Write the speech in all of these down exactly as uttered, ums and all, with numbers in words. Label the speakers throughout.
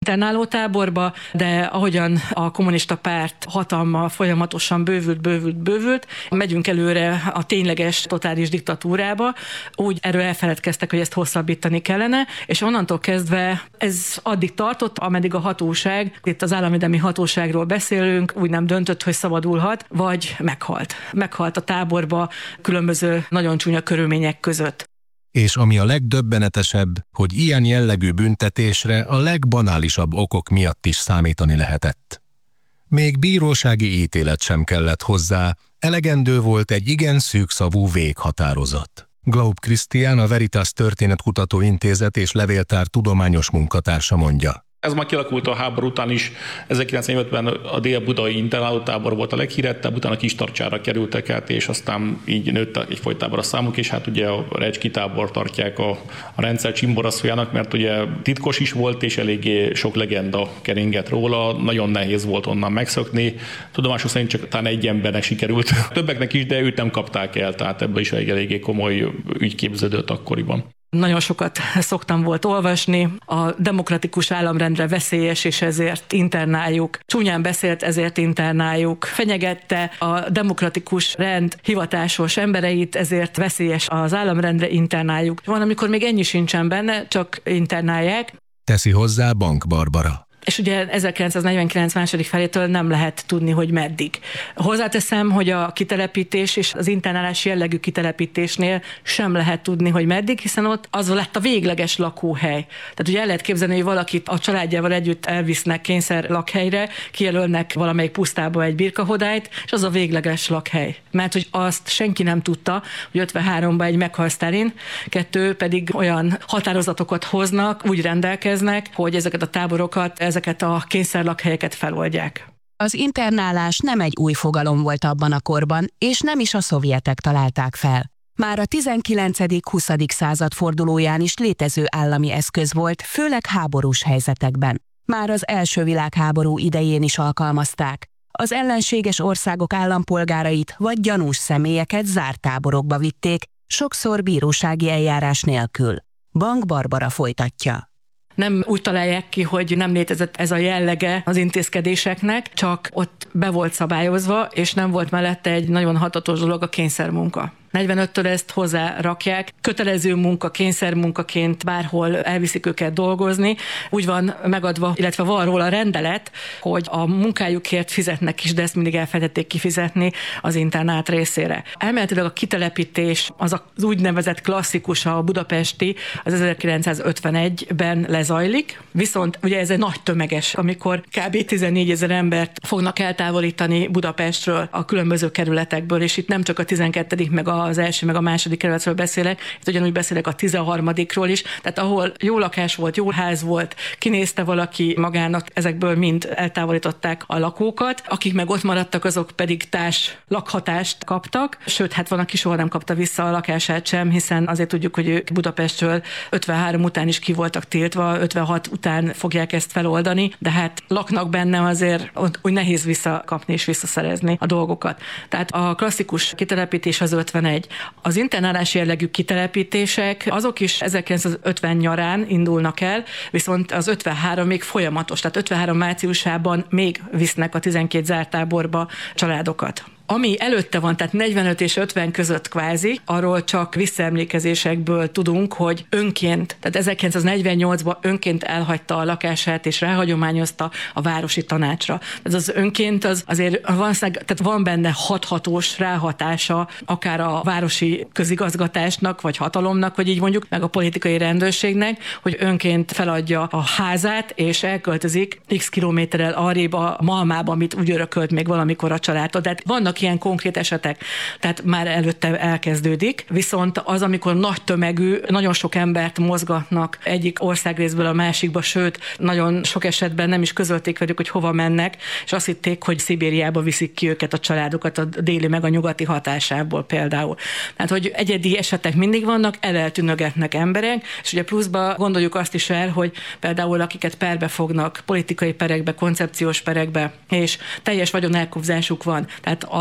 Speaker 1: internálótáborba, de ahogyan a kommunista párt hatalma folyamatosan bővült, bővült, bővült, megyünk előre a tényleges totális diktatúrába, úgy erről elfeledkeztek, hogy ezt hosszabbítani kellene, és onnantól kezdve ez addig tartott, ameddig a hatóság, itt az államvédelmi hatóságról beszélünk, úgy nem döntött, hogy szabadulhat, vagy meghalt. Meghalt a táborba különböző nagyon csúnya körülmények között.
Speaker 2: És ami a legdöbbenetesebb, hogy ilyen jellegű büntetésre a legbanálisabb okok miatt is számítani lehetett. Még bírósági ítélet sem kellett hozzá, elegendő volt egy igen szűkszavú véghatározat. Glaub Krisztián, a Veritas Történetkutató Intézet és Levéltár tudományos munkatársa mondja.
Speaker 3: Ez már kialakult a háború után is. ezerkilencszáznyolcvanötben a dél-budai internálótábor volt a leghirettebb, utána Kistarcsára kerültek át, és aztán így nőtt egyfolytában a számuk, és hát ugye a Recski tábor tartják a, a rendszer csimboraszójának, mert ugye titkos is volt, és eléggé sok legenda keringett róla, nagyon nehéz volt onnan megszökni. Tudomásul szerint csak talán egy embernek sikerült, többeknek is, de őt nem kapták el, tehát ebből is eléggé komoly ügy képződött akkoriban.
Speaker 1: Nagyon sokat szoktam volt olvasni, a demokratikus államrendre veszélyes, és ezért internáljuk. Csúnyán beszélt, ezért internáljuk. Fenyegette a demokratikus rend hivatásos embereit, ezért veszélyes az államrendre, internáljuk. Van, amikor még ennyi sincsen benne, csak internálják.
Speaker 2: Teszi hozzá Bank Barbara.
Speaker 1: És ugye ezerkilencszáznegyvenkilenc második felétől nem lehet tudni, hogy meddig. Hozzáteszem, hogy a kitelepítés és az internálás jellegű kitelepítésnél sem lehet tudni, hogy meddig, hiszen ott az lett a végleges lakóhely. Tehát ugye el lehet képzelni, hogy valakit a családjával együtt elvisznek kényszer lakhelyre, kijelölnek valamelyik pusztába egy birkahodályt, és az a végleges lakhely. Mert hogy azt senki nem tudta, hogy ötvenháromban egy meghal Sztálin, kettő pedig olyan határozatokat hoznak, úgy rendelkeznek, hogy ezeket a táborokat, ezeket a kényszerlakhelyeket feloldják.
Speaker 4: Az internálás nem egy új fogalom volt abban a korban, és nem is a szovjetek találták fel. Már a tizenkilencedik-huszadik század fordulóján is létező állami eszköz volt, főleg háborús helyzetekben. Már az első világháború idején is alkalmazták. Az ellenséges országok állampolgárait vagy gyanús személyeket zárt táborokba vitték, sokszor bírósági eljárás nélkül. Bank Barbara folytatja.
Speaker 1: Nem úgy találják ki, hogy nem létezett ez a jellege az intézkedéseknek, csak ott be volt szabályozva, és nem volt mellette egy nagyon hatatos dolog, a kényszermunka. negyvenöttől ezt hozzárakják, kötelező munka, kényszermunkaként bárhol elviszik őket dolgozni. Úgy van megadva, illetve van róla a rendelet, hogy a munkájukért fizetnek is, de ezt mindig elfelejtették kifizetni az internát részére. Elméletileg a kitelepítés az az úgynevezett klasszikus, a budapesti, az ezerkilencszázötvenegyben lezajlik, viszont ugye ez egy nagy tömeges, amikor kb. tizennégyezer embert fognak eltávolítani Budapestről, a különböző kerületekből, és itt nem csak a tizenkettedik meg a az első, meg a második kerületről beszélek, itt ugyanúgy beszélek a tizenharmadikról is, tehát ahol jó lakás volt, jó ház volt, kinézte valaki magának, ezekből mind eltávolították a lakókat, akik meg ott maradtak, azok pedig társ lakhatást kaptak, sőt, hát van, aki soha nem kapta vissza a lakását sem, hiszen azért tudjuk, hogy ők Budapestről ötvenhárom után is ki voltak tiltva, ötvenhat után fogják ezt feloldani, de hát laknak benne, azért úgy nehéz visszakapni és visszaszerezni a dolgokat. Tehát a klasszikus kitelepítés az ötvenegy. Az internálás jellegű kitelepítések, azok is ezerkilencszázötven nyarán indulnak el, viszont az ötvenhárom még folyamatos, tehát ötvenhárom márciusában még visznek a tizenkét zárt táborba családokat. Ami előtte van, tehát negyvenöt és ötven között kvázi, arról csak visszaemlékezésekből tudunk, hogy önként, tehát ezerkilencszáznegyvennyolcban önként elhagyta a lakását és ráhagyományozta a városi tanácsra. Ez az önként az azért van, tehát van benne hathatós ráhatása akár a városi közigazgatásnak, vagy hatalomnak, vagy így mondjuk, meg a politikai rendőrségnek, hogy önként feladja a házát, és elköltözik x kilométerrel arrébb a Malmába, amit úgy örökölt még valamikor a családtól. Tehát vannak ilyen konkrét esetek, tehát már előtte elkezdődik, viszont az, amikor nagy tömegű, nagyon sok embert mozgatnak egyik országrészből a másikba, sőt, nagyon sok esetben nem is közölték velük, hogy hova mennek, és azt hitték, hogy Szibériába viszik ki őket a családokat a déli meg a nyugati hatásából például. Tehát, hogy egyedi esetek mindig vannak, eleltűnögetnek emberek, és ugye pluszba gondoljuk azt is el, hogy például akiket perbe fognak, politikai perekbe, koncepciós perekbe, és teljes vagyonelkobzásuk van. Tehát az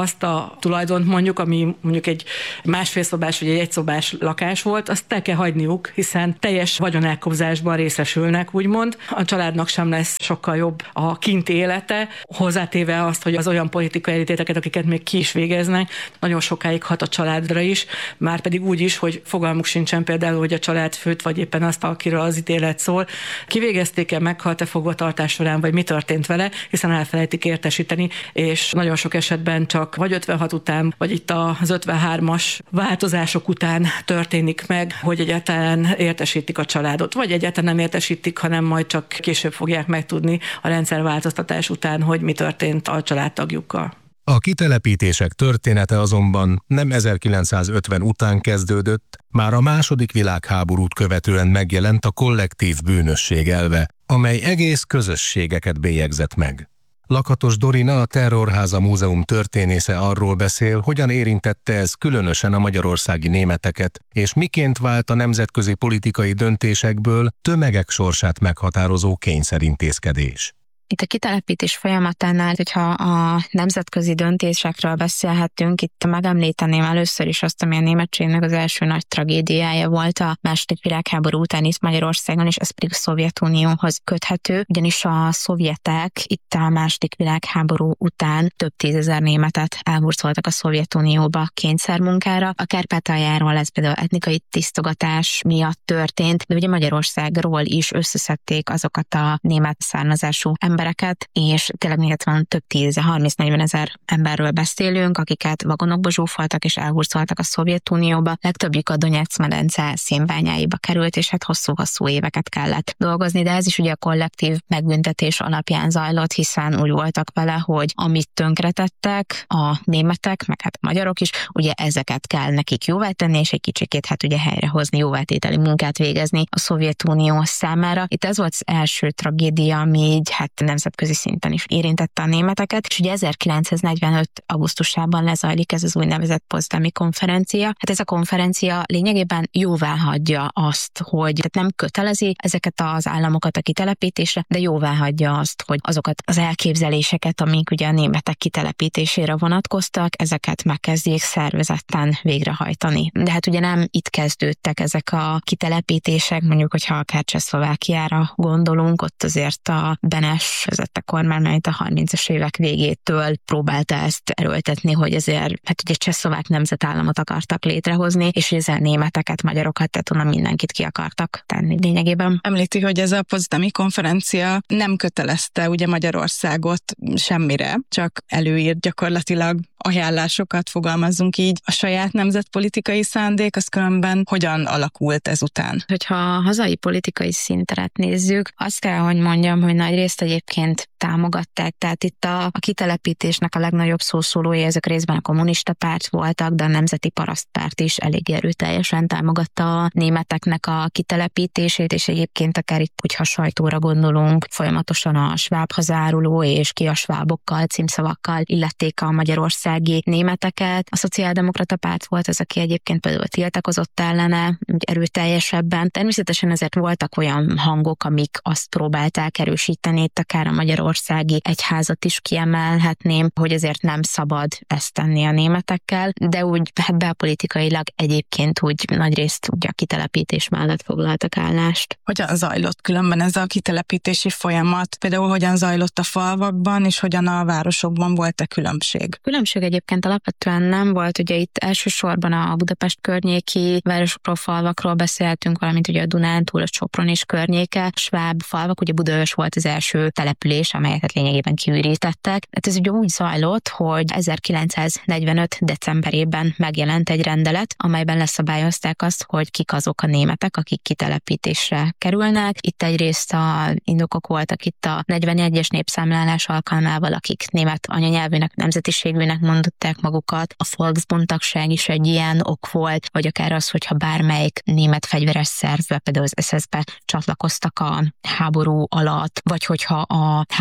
Speaker 1: azt a tulajdont mondjuk, ami mondjuk egy másfél szobás vagy egy egyszobás lakás volt, azt el kell hagyniuk, hiszen teljes vagyonelkobzásban részesülnek, úgymond. A családnak sem lesz sokkal jobb a kinti élete, hozzátéve azt, hogy az olyan politikai elítéleteket, akiket még ki is végeznek, nagyon sokáig hat a családra is, már pedig úgy is, hogy fogalmuk sincsen például, hogy a családfőt, vagy éppen azt, akiről az ítélet szól, kivégezték-e, meghalt-e fogvatartás során, vagy mi történt vele, hiszen elfelejtik értesíteni, és nagyon sok esetben csak vagy ötvenhat után, vagy itt az ötvenhármas változások után történik meg, hogy egyáltalán értesítik a családot, vagy egyáltalán nem értesítik, hanem majd csak később fogják megtudni a rendszerváltoztatás után, hogy mi történt a családtagjukkal.
Speaker 2: A kitelepítések története azonban nem ezerkilencszázötven után kezdődött, már a második világháborút követően megjelent a kollektív bűnösség elve, amely egész közösségeket bélyegzett meg. Lakatos Dorina, a Terrorháza Múzeum történésze arról beszél, hogyan érintette ez különösen a magyarországi németeket, és miként vált a nemzetközi politikai döntésekből tömegek sorsát meghatározó kényszerintézkedés.
Speaker 5: Itt a kitelepítés folyamatánál, hogyha a nemzetközi döntésekről beszélhetünk, itt megemlíteném először is azt, ami a németségnek az első nagy tragédiája volt a második világháború után itt Magyarországon, és ez pedig a Szovjetunióhoz köthető, ugyanis a szovjetek itt a második világháború után több tízezer németet elhurcoltak a Szovjetunióba kényszermunkára. A Kárpátaljáról ez például etnikai tisztogatás miatt történt, de ugye Magyarországról is összeszedték azokat a német származású embereket, és tényleg még van több tízezer, harminc-negyven ezer emberről beszélünk, akiket vagonokba zsúfoltak és elhurcoltak a Szovjetunióba. Legtöbbjük a Donetsz medence szénbányáiba került, és hát hosszú-hosszú éveket kellett dolgozni, de ez is ugye a kollektív megbüntetés alapján zajlott, hiszen úgy voltak vele, hogy amit tönkretettek a németek, meg hát a magyarok is, ugye ezeket kell nekik jóvá tenni, és egy kicsikét hát ugye helyrehozni, jóvátételi munkát végezni a Szovjetunió számára. Itt ez volt az első tragédia, ami így hát nemzetközi szinten is érintette a németeket, és ugye ezerkilencszáznegyvenöt augusztusában lezajlik ez az úgynevezett Potsdami konferencia. Hát ez a konferencia lényegében jóvá hagyja azt, hogy tehát nem kötelezi ezeket az államokat a kitelepítésre, de jóvá hagyja azt, hogy azokat az elképzeléseket, amik ugye a németek kitelepítésére vonatkoztak, ezeket megkezdjék szervezetten végrehajtani. De hát ugye nem itt kezdődtek ezek a kitelepítések, mondjuk, hogyha akár Csehszlovákiára gondolunk, ott azért a Benes vezette kormány, mert a harmincas évek végétől próbálta ezt erőltetni, hogy ezért hát ugye csehszlovák nemzetállamot akartak létrehozni, és ezzel németeket, magyarokat, tehát onnan mindenkit ki akartak tenni lényegében.
Speaker 6: Említi, hogy ez a Potsdami konferencia nem kötelezte ugye Magyarországot semmire, csak előírt gyakorlatilag ajánlásokat, fogalmazzunk így. A saját nemzetpolitikai szándék az különben hogyan alakult ezután?
Speaker 5: Hogyha a hazai politikai szintet nézzük, azt kell, hogy mondjam, hogy nagyrészt egyébként támogatták, tehát itt a, a kitelepítésnek a legnagyobb szószólói ezek részben a kommunista párt voltak, de a Nemzeti Parasztpárt is elég erőteljesen támogatta a németeknek a kitelepítését, és egyébként akár itt, hogyha sajtóra gondolunk, folyamatosan a sváb hazáruló és ki a svábokkal, címszavakkal illették a magyarországi németeket. A Szociáldemokrata Párt volt az, aki egyébként például tiltakozott ellene erőteljesebben. Természetesen ezért voltak olyan hangok, amik azt próbálták erősíteni, itt akár a magyarországi egyházat is kiemelhetném, hogy ezért nem szabad ezt tenni a németekkel, de úgy hát belpolitikailag egyébként úgy nagyrészt ugye a kitelepítés mellett foglaltak állást.
Speaker 6: Hogyan zajlott különben ez a kitelepítési folyamat? Például hogyan zajlott a falvakban, és hogyan a városokban volt-e különbség?
Speaker 5: Különbség egyébként alapvetően nem volt, ugye itt elsősorban a Budapest környéki városokról, falvakról beszéltünk, valamint ugye a Dunántúl, a Sopron és környéke, a sváb falvak, ugye Budaörs volt az első település, amelyeket lényegében kiürítettek. Hát ez ugye úgy zajlott, hogy ezerkilencszáznegyvenöt decemberében megjelent egy rendelet, amelyben leszabályozták azt, hogy kik azok a németek, akik kitelepítésre kerülnek. Itt egyrészt a indokok voltak itt a negyvenegyes népszámlálás alkalmával, akik német anyanyelvűnek, nemzetiségűnek mondották magukat. A Volksbund-tagság is egy ilyen ok volt, vagy akár az, hogyha bármelyik német fegyveres szervbe, például az es es-be csatlakoztak a háború alatt, vagy hogyha a háború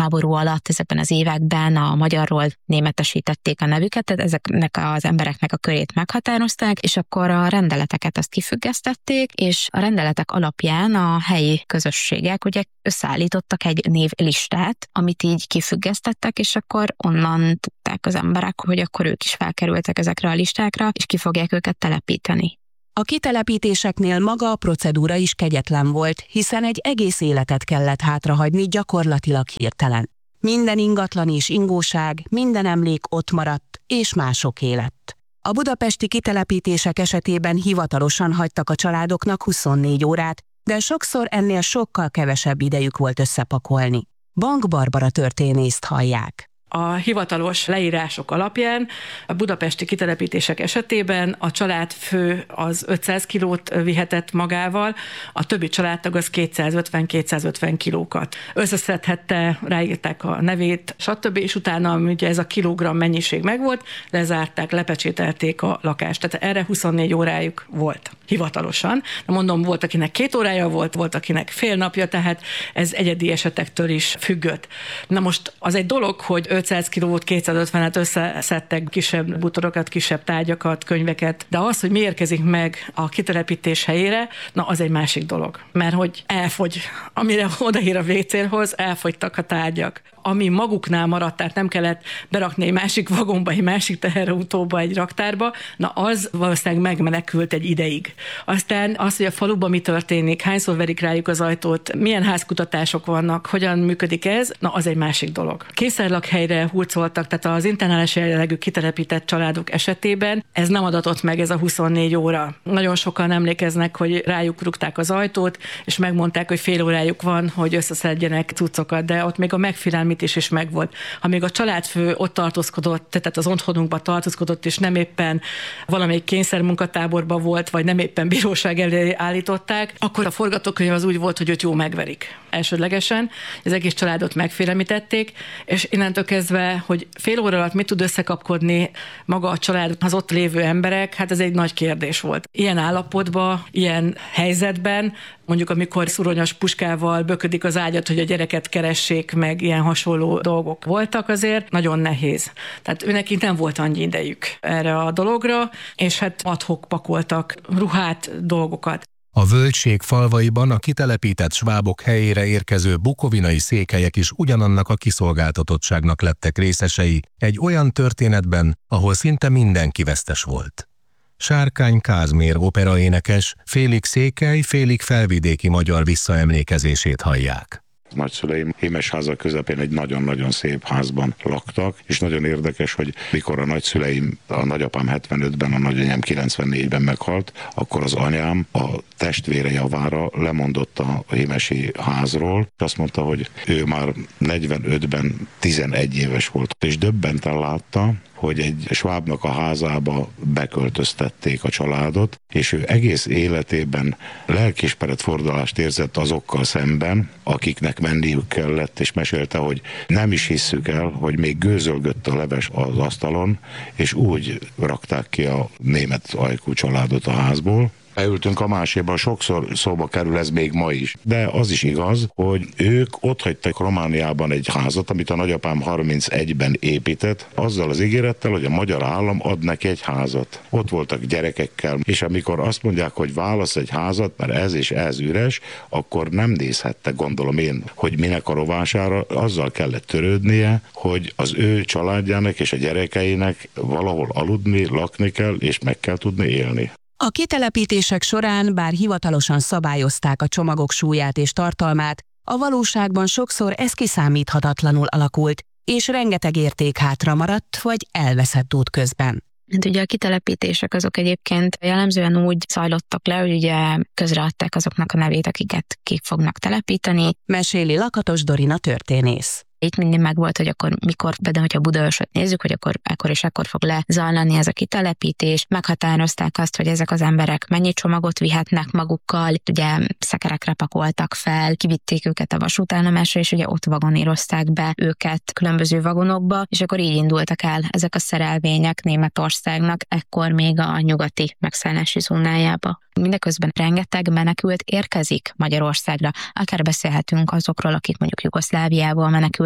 Speaker 5: háború alatt, ezekben az években a magyarról németesítették a nevüket, tehát ezeknek az embereknek a körét meghatározták, és akkor a rendeleteket azt kifüggesztették, és a rendeletek alapján a helyi közösségek ugye összeállítottak egy névlistát, amit így kifüggesztettek, és akkor onnan tudták az emberek, hogy akkor ők is felkerültek ezekre a listákra, és ki fogják őket telepíteni.
Speaker 4: A kitelepítéseknél maga a procedúra is kegyetlen volt, hiszen egy egész életet kellett hátrahagyni gyakorlatilag hirtelen. Minden ingatlan és ingóság, minden emlék ott maradt, és mások lett. A budapesti kitelepítések esetében hivatalosan hagytak a családoknak huszonnégy órát, de sokszor ennél sokkal kevesebb idejük volt összepakolni. Bank Barbara történészt hallják.
Speaker 1: A hivatalos leírások alapján a budapesti kitelepítések esetében a családfő az ötszáz kilót vihetett magával, a többi családtag az kétszázötven-kétszázötven kilókat. Összeszedhette, ráírták a nevét, stb. És utána, ugye ez a kilogramm mennyiség megvolt, lezárták, lepecsételték a lakást. Tehát erre huszonnégy órájuk volt hivatalosan. De mondom, volt, akinek két órája volt, volt, akinek fél napja, tehát ez egyedi esetektől is függött. Na most az egy dolog, hogy ötszáz kilót, kétszázötvenet összeszedtek, kisebb butorokat, kisebb tárgyakat, könyveket, de az, hogy mi érkezik meg a kitelepítés helyére, na az egy másik dolog. Mert hogy elfogy, amire odaír a vécélhoz, elfogytak a tárgyak. Ami maguknál maradt, tehát nem kellett berakni egy másik vagomba, egy másik teherautóba, egy raktárba, na az valószínűleg megmenekült egy ideig. Aztán az, hogy a faluban mi történik, hányszor verik rájuk az ajtót, milyen házkutatások vannak, hogyan működik ez, na az egy másik dolog. Kényszerlakhelyre hurcoltak, tehát az internális jellegű kitelepített családok esetében ez nem adatott meg, ez a huszonnégy óra. Nagyon sokan emlékeznek, hogy rájuk rúgták az ajtót, és megmondták, hogy fél órájuk van, hogy összeszedjenek cuccokat, de ott még a megfélemlítés is megvolt. Ha még a családfő ott tartózkodott, tehát az otthonunkban tartózkodott, és nem éppen valamelyik kényszermunkatáborban volt, vagy nem éppen bíróság elé állították, akkor a forgatókönyv az úgy volt, hogy őt jó megverik. Elsődlegesen az egész családot megfélemlítették, és innentől kezdve, hogy fél óra alatt mit tud összekapkodni maga a család, az ott lévő emberek, hát ez egy nagy kérdés volt. Ilyen állapotban, ilyen helyzetben, mondjuk amikor szuronyos puskával böködik az ágyat, hogy a gyereket keressék, meg ilyen hasonló dolgok voltak azért, nagyon nehéz. Tehát őnekik nem volt annyi idejük erre a dologra, és hát ad-hoc pakoltak ruhát, dolgokat.
Speaker 2: A völgység falvaiban a kitelepített svábok helyére érkező bukovinai székelyek is ugyanannak a kiszolgáltatottságnak lettek részesei egy olyan történetben, ahol szinte mindenki vesztes volt. Sárkány Kázmér operaénekes félig székely, félig felvidéki magyar visszaemlékezését hallják.
Speaker 7: Nagyszüleim Hémesháza közepén egy nagyon-nagyon szép házban laktak, és nagyon érdekes, hogy mikor a nagyszüleim, a nagyapám hetvenötben, a nagyanyám kilencvennégyben meghalt, akkor az anyám a testvére javára lemondott a hémesi házról, és azt mondta, hogy ő már negyvenötben tizenegy éves volt, és döbbenten látta, hogy egy svábnak a házába beköltöztették a családot, és ő egész életében lelkiismeret fordulást érzett azokkal szemben, akiknek menniük kellett, és mesélte, hogy nem is hisszük el, hogy még gőzölgött a leves az asztalon, és úgy rakták ki a német ajkú családot a házból. Beültünk a másikban, sokszor szóba kerül ez még ma is. De az is igaz, hogy ők ott hagytak Romániában egy házat, amit a nagyapám harmincegyben épített, azzal az ígérettel, hogy a magyar állam ad neki egy házat. Ott voltak gyerekekkel, és amikor azt mondják, hogy válasz egy házat, mert ez és ez üres, akkor nem nézhette, gondolom én, hogy minek a rovására, azzal kellett törődnie, hogy az ő családjának és a gyerekeinek valahol aludni, lakni kell, és meg kell tudni élni.
Speaker 4: A kitelepítések során, bár hivatalosan szabályozták a csomagok súlyát és tartalmát, a valóságban sokszor ez kiszámíthatatlanul alakult, és rengeteg érték hátra maradt, vagy elveszett útközben.
Speaker 5: Hát ugye a kitelepítések azok egyébként jellemzően úgy zajlottak le, hogy ugye közreadták azoknak a nevét, akiket ki fognak telepíteni.
Speaker 4: Meséli Lakatos Dorina történész.
Speaker 5: Itt mindig megvolt, hogy akkor mikor, de hogyha Budaörsöt nézzük, hogy akkor ekkor és ekkor fog lezajlani ez a kitelepítés. Meghatározták azt, hogy ezek az emberek mennyi csomagot vihetnek magukkal, ugye szekerekre pakoltak fel, kivitték őket a vasútállomásra, és ugye ott vagonírozták be őket különböző vagonokba, és akkor így indultak el ezek a szerelvények Németországnak, ekkor még a nyugati megszállási zónájába. Mindeközben rengeteg menekült érkezik Magyarországra. Akár beszélhetünk azokról, akik mondjuk Jugoszláviából menekült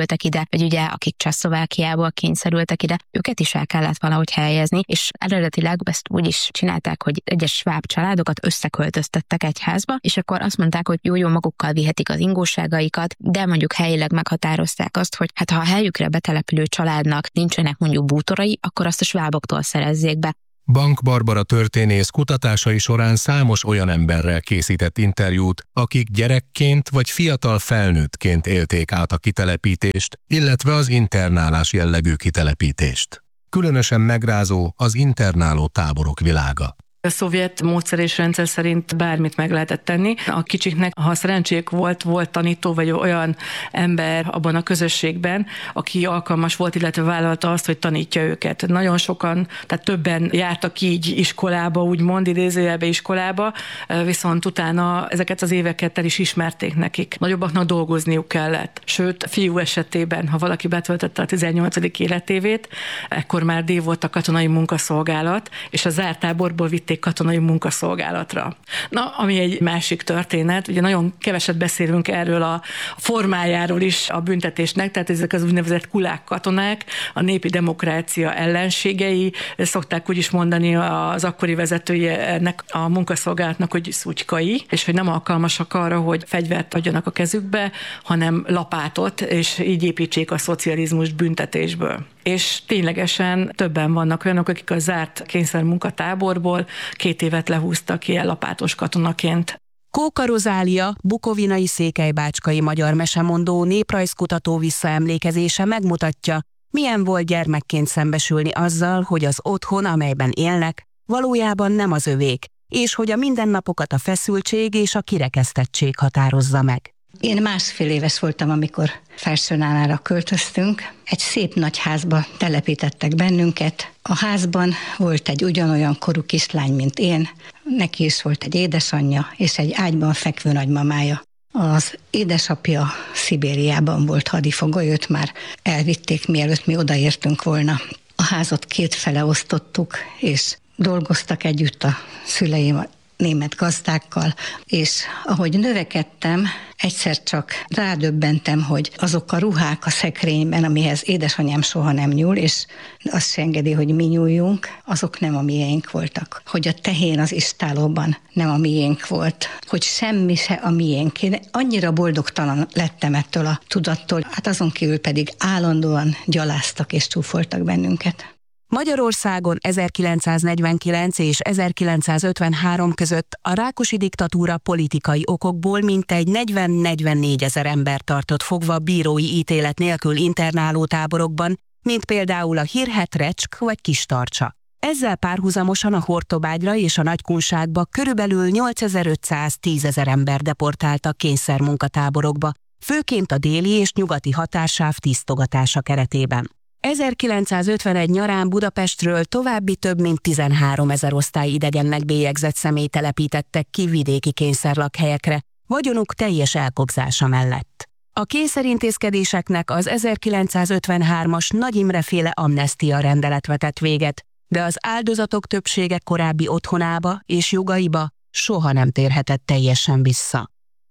Speaker 5: kényszerültek ide, vagy ugye akik Csehszlovákiából kényszerültek ide, őket is el kellett valahogy helyezni, és eredetileg ezt úgy is csinálták, hogy egyes sváb családokat összeköltöztettek egy házba, és akkor azt mondták, hogy jó-jó magukkal vihetik az ingóságaikat, de mondjuk helyileg meghatározták azt, hogy hát ha a helyükre betelepülő családnak nincsenek mondjuk bútorai, akkor azt a sváboktól szerezzék be.
Speaker 2: Bank Barbara történész kutatásai során számos olyan emberrel készített interjút, akik gyerekként vagy fiatal felnőttként élték át a kitelepítést, illetve az internálás jellegű kitelepítést. Különösen megrázó az internáló táborok világa.
Speaker 1: A szovjet módszer és rendszer szerint bármit meg lehetett tenni. A kicsiknek, ha szerencsék volt, volt tanító vagy olyan ember abban a közösségben, aki alkalmas volt, illetve vállalta azt, hogy tanítja őket. Nagyon sokan, tehát többen jártak így iskolába, úgymond idézőjelbe iskolába, viszont utána ezeket az éveket el is ismerték nekik. Nagyobbaknak dolgozniuk kellett. Sőt, fiú esetében, ha valaki betöltötte a tizennyolcadik életévét, ekkor már díj volt a katonai munkaszolgálat, és a zárt táborból vitték katonai munkaszolgálatra. Na, ami egy másik történet, ugye nagyon keveset beszélünk erről a formájáról is a büntetésnek, tehát ezek az úgynevezett kulák katonák, a népi demokrácia ellenségei, szokták úgy is mondani az akkori vezetői ennek a munkaszolgálatnak, hogy szutykai, és hogy nem alkalmasak arra, hogy fegyvert adjanak a kezükbe, hanem lapátot, és így építsék a szocializmust büntetésből. És ténylegesen többen vannak olyanok, akik a zárt kényszermunkatáborból két évet lehúztak ilyen lapátos katonaként.
Speaker 4: Kóka Rozália, bukovinai székelybácskai magyar mesemondó, néprajzkutató visszaemlékezése megmutatja, milyen volt gyermekként szembesülni azzal, hogy az otthon, amelyben élnek, valójában nem az övék, és hogy a mindennapokat a feszültség és a kirekesztettség határozza meg.
Speaker 8: Én másfél éves voltam, amikor Felsőnánára költöztünk. Egy szép nagy házba telepítettek bennünket. A házban volt egy ugyanolyan korú kislány, mint én. Neki is volt egy édesanyja és egy ágyban fekvő nagymamája. Az édesapja Szibériában volt hadifogoly, őt már elvitték, mielőtt mi odaértünk volna. A házat két fele osztottuk, és dolgoztak együtt a szüleim német gazdákkal, és ahogy növekedtem, egyszer csak rádöbbentem, hogy azok a ruhák a szekrényben, amihez édesanyám soha nem nyúl, és azt se engedi, hogy mi nyúljunk, azok nem a miénk voltak. Hogy a tehén az istálóban nem a miénk volt, hogy semmi se a miénk. Én annyira boldogtalan lettem ettől a tudattól, hát azon kívül pedig állandóan gyaláztak és csúfoltak bennünket.
Speaker 4: Magyarországon ezerkilencszáznegyvenkilenc és ezerkilencszázötvenhárom között a Rákosi diktatúra politikai okokból mintegy negyven-negyvennégy ezer ember tartott fogva bírói ítélet nélkül internáló táborokban, mint például a Hírhet Recsk vagy Kistarcsa. Ezzel párhuzamosan a Hortobágyra és a Nagykunságba körülbelül nyolcezer-ötszáz-tízezer ember deportáltak kényszermunkatáborokba, főként a déli és nyugati határsáv tisztogatása keretében. ezerkilencszázötvenegy nyarán Budapestről további több mint tizenháromezer osztály idegennek bélyegzett személy telepítettek ki vidéki kényszerlakhelyekre, vagyonuk teljes elkobzása mellett. A kényszerintézkedéseknek az ezerkilencszázötvenhármas Nagy Imre-féle amnestia rendelet vetett véget, de az áldozatok többsége korábbi otthonába és jogaiba soha nem térhetett teljesen vissza.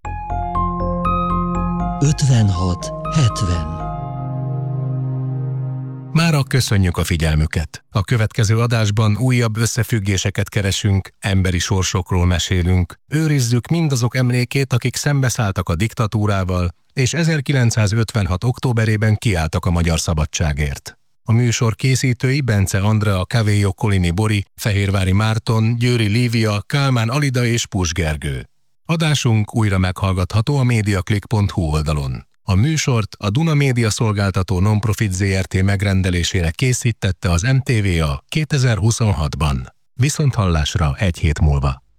Speaker 9: ötvenhat hetven
Speaker 2: Mára köszönjük a figyelmüket. A következő adásban újabb összefüggéseket keresünk, emberi sorsokról mesélünk, őrizzük mindazok emlékét, akik szembeszálltak a diktatúrával, és ezerkilencszázötvenhat októberében kiálltak a magyar szabadságért. A műsor készítői Bence Andrea, Kavélyok Kolini Bori, Fehérvári Márton, Győri Lívia, Kálmán Alida és Pus Gergő. Adásunk újra meghallgatható a mediaclick pont hu oldalon. A műsort a Duna Média Szolgáltató Nonprofit zé er té megrendelésére készítette az em té vé á kétezer-huszonhatban. Viszonthallásra egy hét múlva.